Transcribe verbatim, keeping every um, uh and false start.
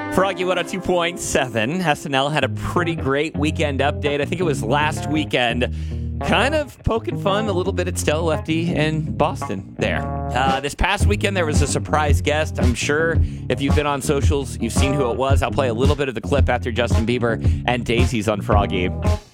Froggy one oh two point seven. S N L had a pretty great weekend update. I think it was last weekend. Kind of poking fun a little bit at Stella Lefty in Boston there. Uh, this past weekend, there was a surprise guest. I'm sure if you've been on socials, you've seen who it was. I'll play a little bit of the clip after Justin Bieber and Daisies on Froggy.